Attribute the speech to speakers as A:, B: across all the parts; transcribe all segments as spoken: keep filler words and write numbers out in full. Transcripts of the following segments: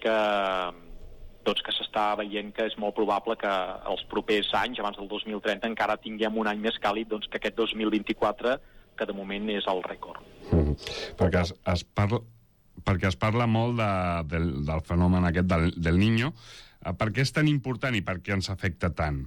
A: que doncs que s'està veient que és molt probable que els propers anys, abans del dos mil trenta, encara tinguem un any més càlid doncs, que aquest dos mil vint-i-quatre, que de moment és el rècord.
B: Mm. Perquè, es, es parla, perquè es parla molt de, del, del fenomen aquest del, del Niño. Per què és tan important i per què ens afecta tant?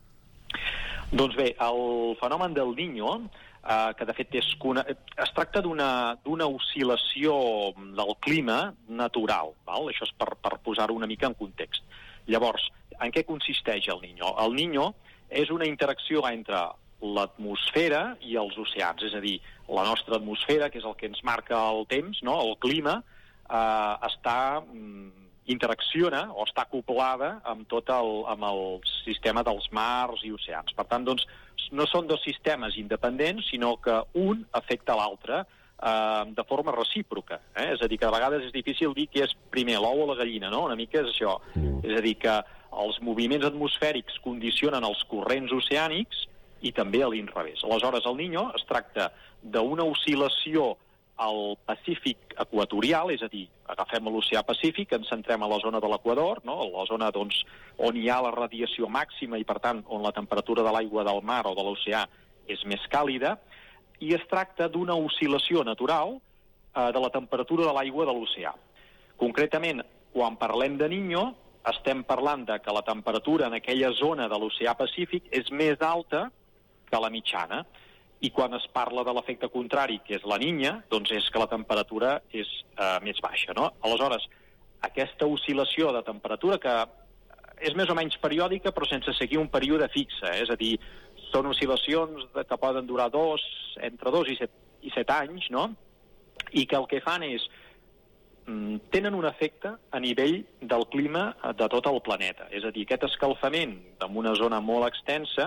A: Doncs bé, el fenomen del Niño, eh, que de fet és una, es tracta d'una d'una oscil·lació del clima natural, val? Això és per, per posar-ho una mica en context. Llavors, en què consisteix el Niño? El Niño és una interacció entre l'atmosfera i els oceans, és a dir, la nostra atmosfera, que és el que ens marca el temps, no? El clima, eh, està... Mm, interacciona o està acoplada amb tot el, amb el sistema dels mars i oceans. Per tant, doncs, no són dos sistemes independents, sinó que un afecta l'altre eh, de forma recíproca. Eh? És a dir, que a vegades és difícil dir què és primer, l'ou o la gallina, no? Una mica és això. Mm. És a dir, que els moviments atmosfèrics condicionen els corrents oceànics i també a l'inrevés. Aleshores, el Niño es tracta d'una oscil·lació al Pacífic equatorial, és a dir, agafem l'oceà Pacífic, ens centrem a la zona de l'Equador, no? La zona doncs, on hi ha la radiació màxima i, per tant, on la temperatura de l'aigua del mar o de l'oceà és més càlida, i es tracta d'una oscil·lació natural eh, de la temperatura de l'aigua de l'oceà. Concretament, quan parlem de Niño, estem parlant de que la temperatura en aquella zona de l'oceà Pacífic és més alta que la mitjana, i quan es parla de l'efecte contrari, que és la Niña, doncs és que la temperatura és eh, més baixa, no? Aleshores, aquesta oscil·lació de temperatura, que és més o menys periòdica, però sense seguir un període fixe, eh? És a dir, són oscil·lacions de, que poden durar dos, entre dos i set, i set anys, no? I que el que fan és mm, tenen un efecte a nivell del clima de tot el planeta. És a dir, aquest escalfament en una zona molt extensa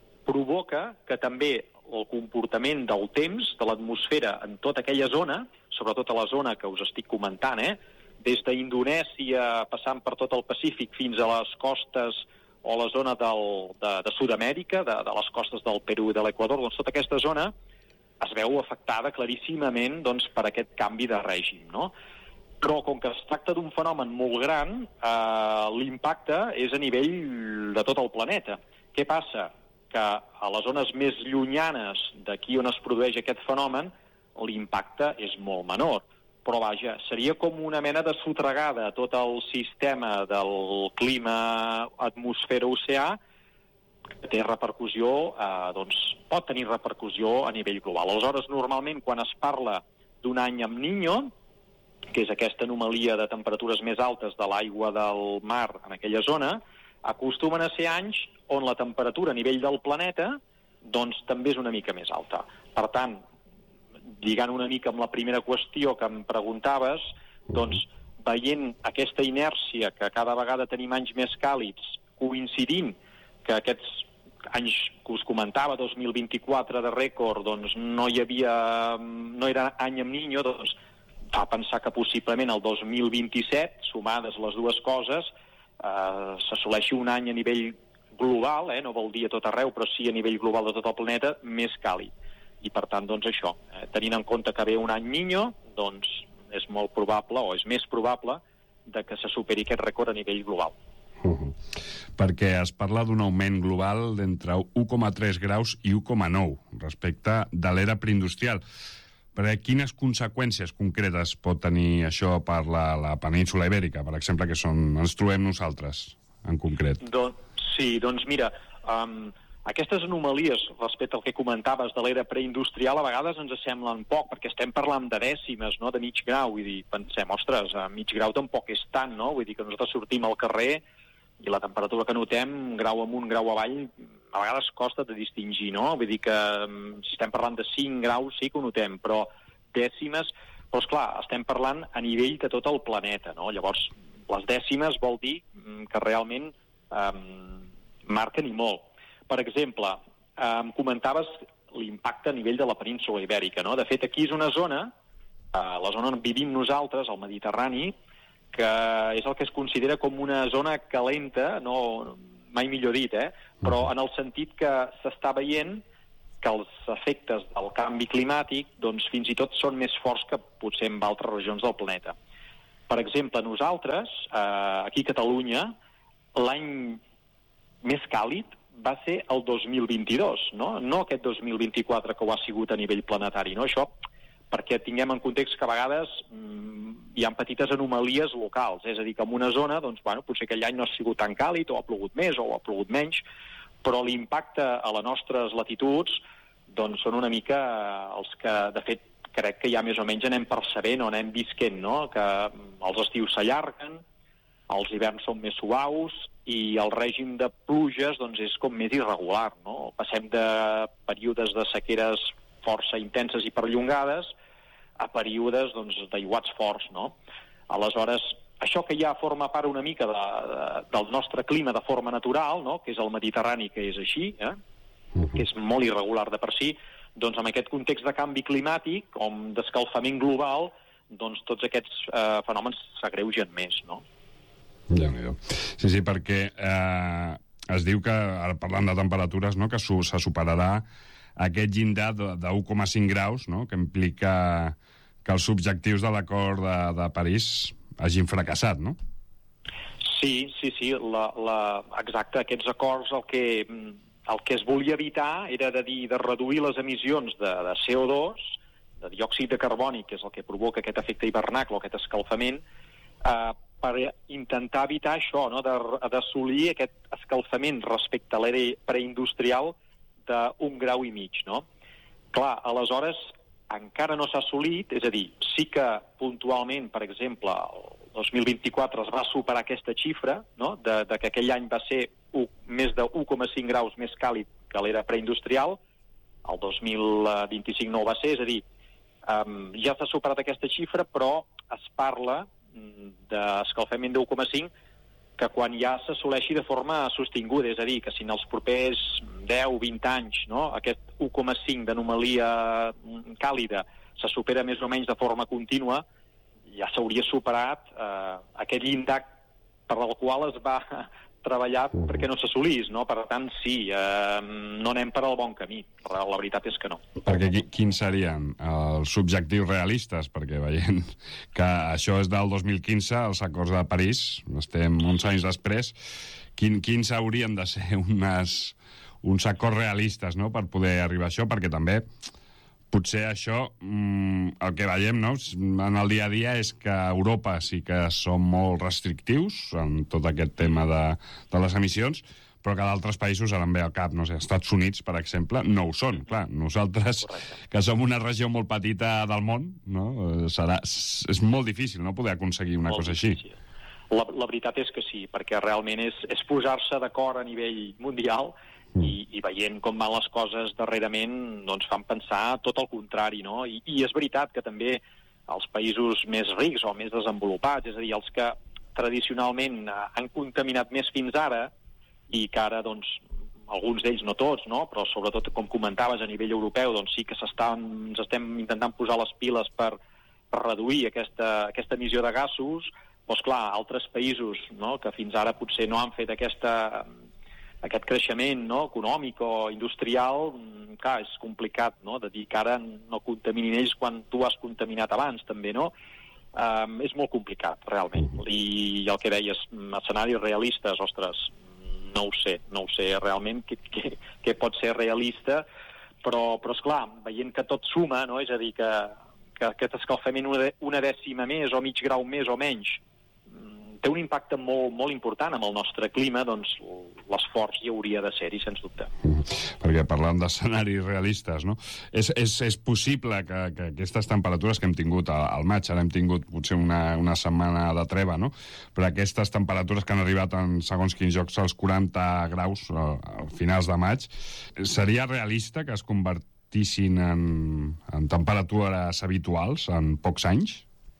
A: provoca que també el comportament del temps, de l'atmosfera en tota aquella zona, sobretot a la zona que us estic comentant, eh? Des d'Indonèsia, passant per tot el Pacífic fins a les costes o la zona del, de, de Sud-amèrica, de, de les costes del Perú i de l'Equador, doncs tota aquesta zona es veu afectada claríssimament doncs, per aquest canvi de règim, no? Però com que es tracta d'un fenomen molt gran, eh, l'impacte és a nivell de tot el planeta. Què passa? Que a les zones més llunyanes d'aquí on es produeix aquest fenomen l'impacte és molt menor. Però vaja, seria com una mena de sotregada a tot el sistema del clima atmosfera-oceà que té repercussió, eh, doncs pot tenir repercussió a nivell global. Aleshores, normalment, quan es parla d'un any amb Niño, que és aquesta anomalia de temperatures més altes de l'aigua del mar en aquella zona, acostumen a ser anys on la temperatura a nivell del planeta doncs també és una mica més alta. Per tant, lligant una mica amb la primera qüestió que em preguntaves, doncs veient aquesta inèrcia que cada vegada tenim anys més càlids, coincidint que aquests anys que us comentava, dos mil vint-i-quatre de rècord, doncs no hi havia, no era any amb Niño, doncs fa pensar que possiblement el dos mil vint-i-set, sumades les dues coses, eh, s'assoleixi un any a nivell global, eh, no vol dir a tot arreu, però sí a nivell global de tot el planeta, més càlid. I per tant, doncs això, eh, tenint en compte que ve un any Niño, doncs és molt probable, o és més probable, de que se superi aquest rècord a nivell global.
B: Uh-huh. Perquè es parla d'un augment global d'entre u coma tres graus i u coma nou respecte de l'era preindustrial. Però quines conseqüències concretes pot tenir això per la, la península ibèrica, per exemple, que són, ens trobem nosaltres en concret?
A: Doncs, sí, doncs mira, um, aquestes anomalies respecte al que comentaves de l'era preindustrial a vegades ens semblen poc, perquè estem parlant de dècimes, no?, de mig grau, i dir, pensem, ostres, a mig grau tampoc és tant, no? Vull dir que nosaltres sortim al carrer i la temperatura que notem, grau amunt, grau avall, a vegades costa de distingir, no? Vull dir que si estem parlant de cinc graus sí que ho notem, però dècimes... Però, esclar, estem parlant a nivell de tot el planeta, no? Llavors, les dècimes vol dir que realment eh, marquen i molt. Per exemple, eh, comentaves l'impacte a nivell de la península ibèrica, no? De fet, aquí és una zona, eh, la zona on vivim nosaltres, el Mediterrani, que és el que es considera com una zona calenta, no, mai millor dit, eh? Però en el sentit que s'està veient que els efectes del canvi climàtic doncs, fins i tot són més forts que potser en altres regions del planeta. Per exemple, nosaltres, eh, aquí a Catalunya, l'any més càlid va ser el dos mil vint-i-dos, no? No aquest dos mil vint-i-quatre que ho ha sigut a nivell planetari, no? Això perquè tinguem en context que a vegades mmm, hi ha petites anomalies locals, és a dir, que en una zona, doncs, bueno, potser aquell any no ha sigut tan càlid, o ha plogut més, o ha plogut menys, però l'impacte a les nostres latituds doncs, són una mica els que, de fet, crec que ja més o menys anem percebent o anem visquent, no? Que els estius s'allarguen, els hiverns són més suaus i el règim de pluges doncs, és com més irregular, no? Passem de períodes de sequeres força intenses i perllongades a períodes doncs, d'aiguats forts, no? Aleshores, això que ja forma part una mica de, de, del nostre clima de forma natural, no? Que és el Mediterrani, que és així, eh? Uh-huh. Que és molt irregular de per si, doncs en aquest context de canvi climàtic, com d'escalfament global, doncs tots aquests eh, fenòmens s'agreugen més, no?
B: Déu-n'hi-do. Sí, sí, perquè eh, es diu que, ara parlant de temperatures, no, que su, se superarà aquest llindar de, de u coma cinc graus, no, que implica que els objectius de l'acord de, de París hagin fracassat, no?
A: Sí, sí, sí, la, la, exacte. Aquests acords el que, el que es volia evitar era de dir de reduir les emissions de, de C O dos, de diòxid de carboni, que és el que provoca aquest efecte hivernacle o aquest escalfament, eh, per intentar evitar això, no? d'assolir aquest escalfament respecte a l'era preindustrial d'un grau i mig, no? Clar, aleshores, encara no s'ha assolit, és a dir, sí que puntualment, per exemple, el dos mil vint-i-quatre es va superar aquesta xifra, no? de, de que aquell any va ser u, més de u coma cinc graus més càlid que l'era preindustrial, el dos mil vint-i-cinc no ho va ser, és a dir, um, ja s'ha superat aquesta xifra, però es parla d'escalfament de u coma cinc que quan ja s'assoleixi de forma sostinguda, és a dir, que si en els propers deu o vint anys, no, aquest u coma cinc d'anomalia càlida se supera més o menys de forma contínua, ja s'hauria superat eh, aquest llindar per al qual es va treballar perquè no s'assolís, no? Per tant, sí, eh, no anem per al bon camí. La, la veritat és que no.
B: Perquè qui, quins serien els objectius realistes? Perquè veient que això és del dos mil quinze, els acords de París, estem uns anys després, quin, quins haurien de ser unes, uns acords realistes, no?, per poder arribar a això? Perquè també potser això, mmm, el que veiem, no?, en el dia a dia és que a Europa sí que som molt restrictius en tot aquest tema de, de les emissions, però que d'altres països, ara em ve al cap, no sé, Estats Units, per exemple, no ho són. Clar, nosaltres, correcte, que som una regió molt petita del món, no?, serà, és molt difícil, no?, poder aconseguir una molt cosa difícil. Així.
A: La, la veritat és que sí, perquè realment és, és posar-se d'acord a nivell mundial. I, i veient com van les coses darrerament doncs fan pensar tot el contrari, no? I, i és veritat que també els països més rics o més desenvolupats, és a dir, els que tradicionalment han contaminat més fins ara i que ara, doncs, alguns d'ells, no tots, no? Però sobretot, com comentaves, a nivell europeu, doncs sí que s'estan, ens estem intentant posar les piles per, per reduir aquesta, aquesta emissió de gasos, doncs clar, altres països, no?, que fins ara potser no han fet aquesta... aquest creixement, no?, econòmic o industrial, clar, és complicat, no?, de dir que ara no contaminin ells quan tu has contaminat abans, també, no? Um, és molt complicat, realment. I el que deies, escenaris realistes, ostres, no ho sé, no ho sé realment què, què, què pot ser realista, però, però esclar, veient que tot suma, no?, és a dir, que, que aquest escalfament una, una dècima més o mig grau més o menys té un impacte molt, molt important amb el nostre clima, doncs l'esforç hi hauria de ser-hi, sens dubte.
B: Mm. Perquè parlant d'escenaris realistes, no? És, és, és possible que, que aquestes temperatures que hem tingut al, al maig, ara hem tingut potser una, una setmana de treva, no?, però aquestes temperatures que han arribat en segons quins jocs als quaranta graus a, a finals de maig, seria realista que es convertissin en, en temperatures habituals en pocs anys?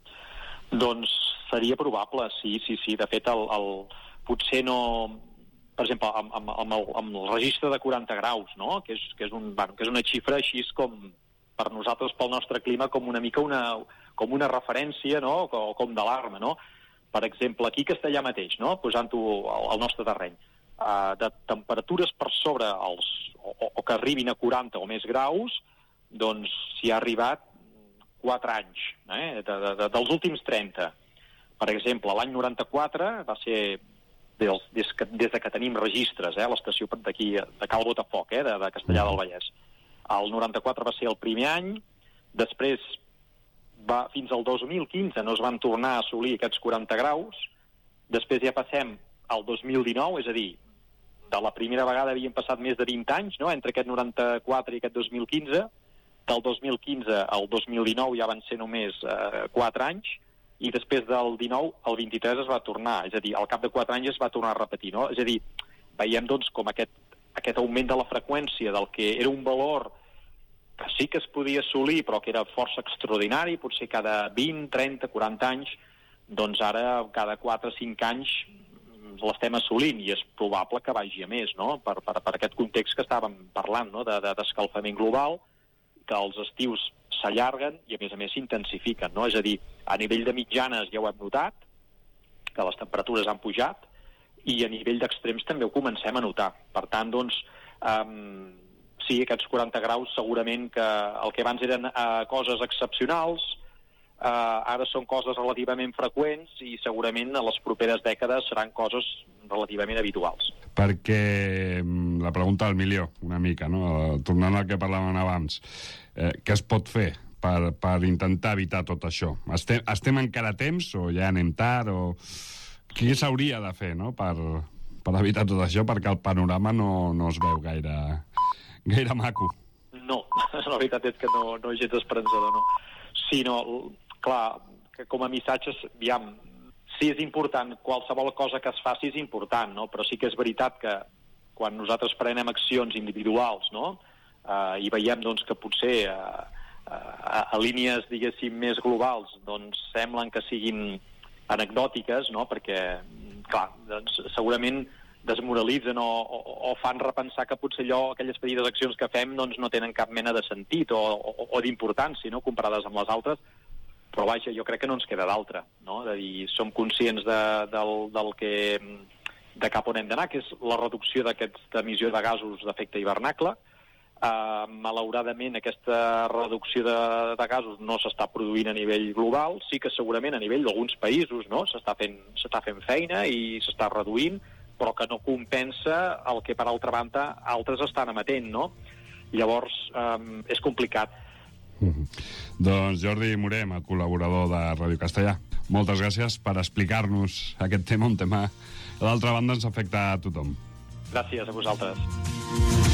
A: Doncs seria probable, sí, sí, sí. De fet, el, el, potser no... Per exemple, amb, amb, amb, el, amb el registre de quaranta graus, no?, que és, que és, un, bueno, que és una xifra així com, per nosaltres, pel nostre clima, com una mica una, com una referència, no?, o com d'alarma, no? Per exemple, aquí a Castellà mateix, no?, posant-ho al, al nostre terreny, uh, de temperatures per sobre els, o, o que arribin a quaranta o més graus, doncs s'hi ha arribat quatre anys, eh, de, de, de, dels últims trenta. Per exemple, l'any noranta-quatre va ser, des, des, que, des de que tenim registres, eh, l'estació d'aquí, de Cal Botafoc, eh, de, de Castellar del Vallès. El noranta-quatre va ser el primer any, després, va, fins al dos mil quinze no es van tornar a assolir aquests quaranta graus, després ja passem al dos mil dinou, és a dir, de la primera vegada havien passat més de vint anys, no?, entre aquest noranta-quatre i aquest dos mil quinze, del dos mil quinze al dos mil dinou ja van ser només eh, quatre anys, i després del dinou al vint-i-tres es va tornar, és a dir, al cap de quatre anys es va tornar a repetir, no? És a dir, veiem, doncs, com aquest, aquest augment de la freqüència del que era un valor que sí que es podia assolir, però que era força extraordinari, potser cada vint, trenta, quaranta anys, doncs ara cada quatre o cinc anys l'estem assolint, i és probable que vagi a més, no?, per, per, per aquest context que estàvem parlant, no?, de, de, d'escalfament global, que els estius s'allarguen i, a més a més, s'intensifiquen, no? És a dir, a nivell de mitjanes ja ho hem notat, que les temperatures han pujat, i a nivell d'extrems també ho comencem a notar. Per tant, doncs, um, sí, aquests quaranta graus segurament que el que abans eren uh, coses excepcionals, Uh, ara són coses relativament freqüents i segurament a les properes dècades seran coses relativament habituals.
B: Perquè la pregunta del milió, una mica, no? Tornant al que parlàvem abans, eh, què es pot fer per, per intentar evitar tot això? Estem, estem encara a temps o ja anem tard? O... Què s'hauria de fer, no?, per, per evitar tot això, perquè el panorama no, no es veu gaire, gaire maco?
A: No, la veritat és que no, no és gens esperançador, no. Sinó, clar, que com a missatges, aviam, sí és important, qualsevol cosa que es faci és important, no? Però sí que és veritat que quan nosaltres prenem accions individuals, no?, uh, i veiem, doncs, que potser uh, uh, a línies, diguéssim, més globals, doncs, semblen que siguin anecdòtiques, no?, perquè, clar, doncs, segurament desmoralitzen o, o, o fan repensar que potser allò, aquelles petites accions que fem, doncs, no tenen cap mena de sentit o, o, o d'importància, no?, comparades amb les altres. Però vaja, jo crec que no ens queda d'altra, no? De dir, som conscients de, del, del que, de cap on hem d'anar, que és la reducció d'aquesta emissió de gasos d'efecte hivernacle. Uh, malauradament, aquesta reducció de, de gasos no s'està produint a nivell global, sí que segurament a nivell d'alguns països, no?, s'està fent, s'està fent feina i s'està reduint, però que no compensa el que, per altra banda, altres estan emetent, no? Llavors, um, és complicat.
B: Mm-hmm. Doncs Jordi Morem, el col·laborador de Ràdio Castellà, moltes gràcies per explicar-nos aquest tema, un tema, d'altra banda, ens afecta a tothom.
A: Gràcies a vosaltres.